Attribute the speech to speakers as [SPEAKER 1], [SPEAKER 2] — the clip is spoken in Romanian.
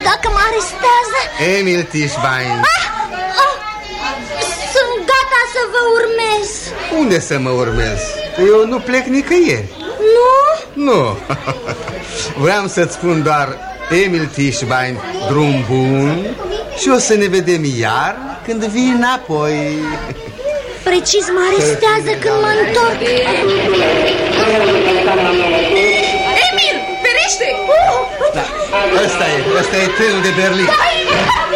[SPEAKER 1] dacă mă arestează?
[SPEAKER 2] Emil Tischbein.
[SPEAKER 1] Sunt gata să vă urmez.
[SPEAKER 2] Unde să mă urmez? Eu nu plec nicăieri.
[SPEAKER 1] Nu?
[SPEAKER 2] Nu. Vreau să-ți spun doar, Emil Tischbein, drum bun. Și o să ne vedem iar când vii înapoi.
[SPEAKER 1] Precis mă arestează când mă întorc.
[SPEAKER 3] Emil, ferește!
[SPEAKER 2] Da, ăsta e trenul de Berlin.